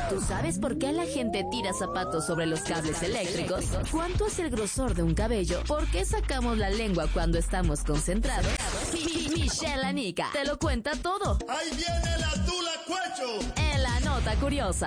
¿Tú sabes por qué la gente tira zapatos sobre los cables eléctricos? ¿Cuánto es el grosor de un cabello? ¿Por qué sacamos la lengua cuando estamos concentrados? Michelle Anica te lo cuenta todo. ¡Ahí viene la tula cuecho! En la nota curiosa.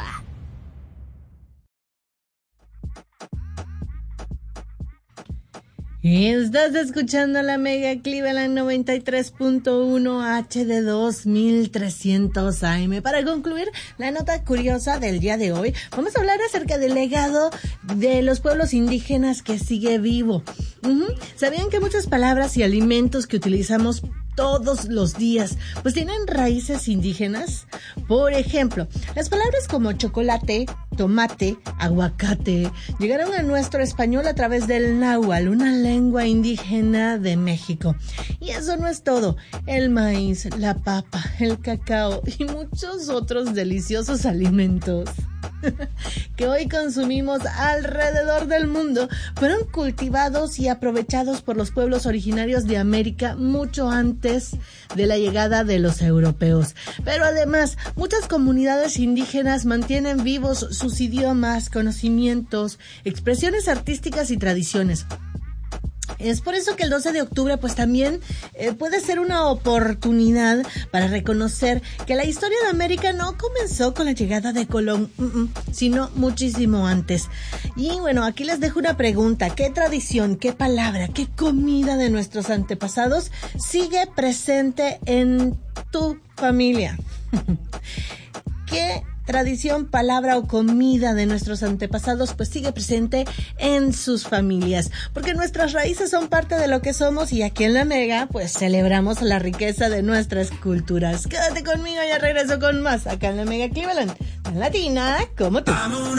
Estás escuchando la Mega Cleveland 93.1 HD2 1300 AM. Para concluir la nota curiosa del día de hoy, vamos a hablar acerca del legado de los pueblos indígenas que sigue vivo. ¿Sabían que muchas palabras y alimentos que utilizamos todos los días pues tienen raíces indígenas? Por ejemplo, las palabras como chocolate, tomate, aguacate llegaron a nuestro español a través del náhuatl, una lengua indígena de México. Y eso no es todo. El maíz, la papa, el cacao y muchos otros deliciosos alimentos que hoy consumimos alrededor del mundo fueron cultivados y aprovechados por los pueblos originarios de América mucho antes de la llegada de los europeos. Pero además, muchas comunidades indígenas mantienen vivos sus idiomas, conocimientos, expresiones artísticas y tradiciones. Es por eso que el 12 de octubre pues también puede ser una oportunidad para reconocer que la historia de América no comenzó con la llegada de Colón, sino muchísimo antes. Y bueno, aquí les dejo una pregunta. ¿Qué tradición, qué palabra, qué comida de nuestros antepasados sigue presente en tu familia? ¿Qué tradición, palabra o comida de nuestros antepasados pues sigue presente en sus familias? Porque nuestras raíces son parte de lo que somos y aquí en la Mega pues celebramos la riqueza de nuestras culturas. Quédate conmigo, ya regreso con más acá en la Mega Cleveland, tan latina como tú.